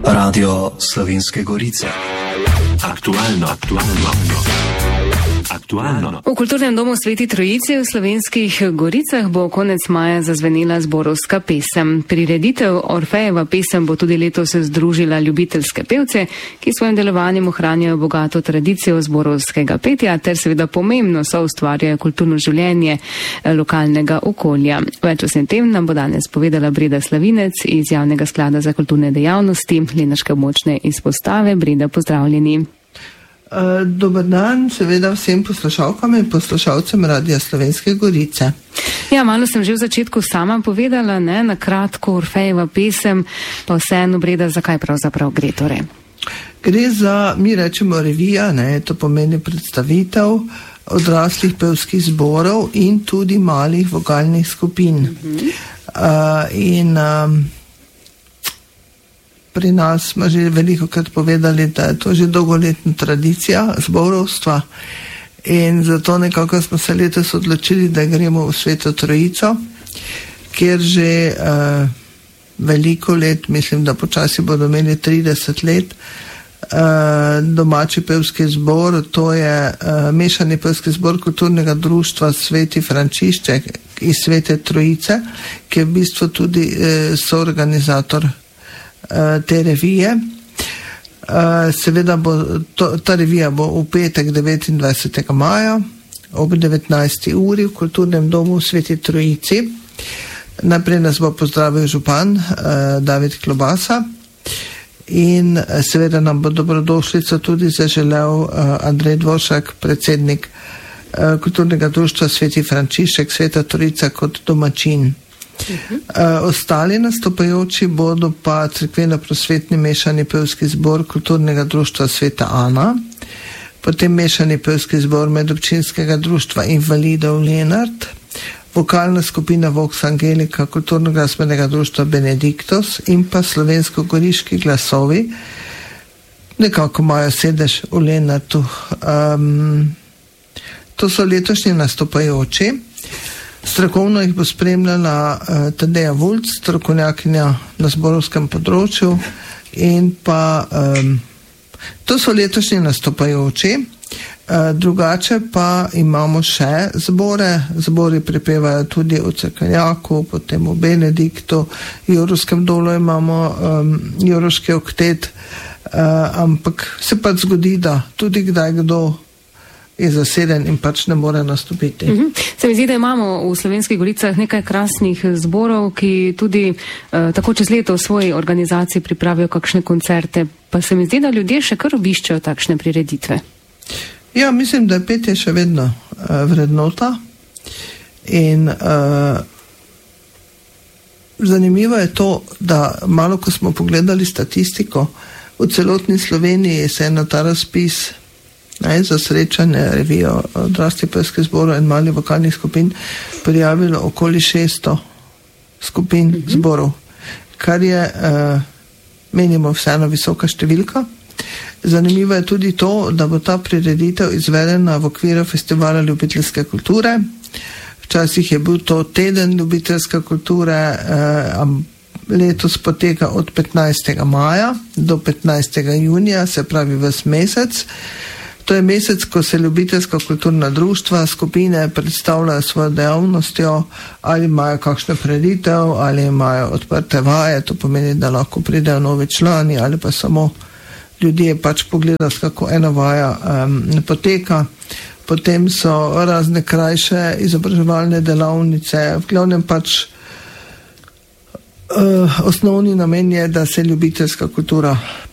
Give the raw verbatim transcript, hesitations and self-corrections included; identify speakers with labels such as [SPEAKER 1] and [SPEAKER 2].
[SPEAKER 1] Radio Slovenske Gorice. Aktualno, aktualno, aktualno.
[SPEAKER 2] V Kulturnem domu Sveti Trojici v Slovenskih Goricah bo konec maja zazvenela zborovska pesem. Prireditev Orfejeva pesem bo tudi letos združila ljubiteljske pevce, ki svojim delovanjem ohranjajo bogato tradicijo zborovskega petja ter seveda pomembno soustvarjajo kulturno življenje lokalnega okolja. Več o vsem tem nam bo danes povedala Breda Slavinec iz Javnega sklada za kulturne dejavnosti Lenaške območne izpostave. Breda, pozdravljeni.
[SPEAKER 3] Uh, dober dan, seveda vsem poslušalkam in poslušalcem Radia Slovenske Gorice.
[SPEAKER 2] Ja, malo sem že v začetku sama povedala, ne, na kratko Orfejeva pesem, pa vseeno, Breda, zakaj pravzaprav gre torej?
[SPEAKER 3] Gre za, mi rečemo revija, ne, to pomeni predstavitev odraslih pevskih zborov in tudi malih vokalnih skupin. Uh-huh. Uh, in um, Pri nas smo že veliko krat povedali, da je to že dolgoletna tradicija zborovstva in zato nekako smo se letos odločili, da gremo v Sveto Trojico, kjer že uh, veliko let, mislim, da počasi bodo imeli trideset let, uh, domači pevski zbor, to je uh, mešani pevski zbor kulturnega društva Sveti Frančišček iz Svete Trojice, ki je v bistvu tudi uh, soorganizator te revije. Seveda bo to, ta revija bo v petek devetindvajsetega maja ob devetnajsti uri v Kulturnem domu v Sveti Trojici. Najprej nas bo pozdravil župan David Klobasa in seveda nam bo dobrodošlico tudi zaželel Andrej Dvoršak, predsednik Kulturnega društva Sveti Frančišček, Sveta Trojica kot domačin. Uh-huh. Uh, ostali nastopajoči bodo pa cerkveno-prosvetni mešani pevski zbor Kulturnega društva Sveta Ana, potem mešani pevski zbor Medobčinskega društva invalidov Lenart, vokalna skupina Vox Angelika Kulturno-glasbenega društva Benediktos in pa slovensko-goriški glasovi, nekako imajo sedež v Lenartu. Um, to so letošnji nastopajoči. Strokovno jih bo spremljala uh, Tadeja Vulc, strokovnjakinja na zborovskem področju, in pa um, to so letošnji nastopajoči. Uh, drugače pa imamo še zbore. Zbori prepevajo tudi v Cerkvenjaku, potem v Benediktu, v Jurovskem dolu imamo um, Jurovski oktet, uh, ampak se pa zgodi, da tudi kdaj kdo je zaseden in pač ne more nastopiti.
[SPEAKER 2] Uh-huh. Se mi zdi, da imamo v Slovenskih Goricah nekaj krasnih zborov, ki tudi uh, tako čez leto v svoji organizaciji pripravijo kakšne koncerte, pa se mi zdi, da ljudje še kar obiščajo takšne prireditve.
[SPEAKER 3] Ja, mislim, da je petje še vedno uh, vrednota in uh, zanimivo je to, da malo ko smo pogledali statistiko, v celotni Sloveniji se je na ta razpis Ne, za srečanje revijo odraslih pevskih zborov in malih vokalnih skupin prijavilo okoli šeststo skupin mm-hmm. zborov, kar je, eh, menimo, vseeno visoka številka. Zanimivo je tudi to, da bo ta prireditev izvedena v okviru festivala ljubiteljske kulture. Včasih je bil to teden ljubiteljske kulture, eh, letos poteka od petnajstega maja do petnajstega junija, se pravi ves mesec. To je mesec, ko se ljubiteljska kulturna društva, skupine predstavljajo svojo dejavnostjo, ali imajo kakšno prireditev, ali imajo odprte vaje, to pomeni, da lahko pridejo novi člani, ali pa samo ljudje pač pogledati, kako ena vaja um, ne poteka. Potem so razne krajše izobraževalne delavnice, v glavnem pač uh, osnovni namen je, da se ljubiteljska kultura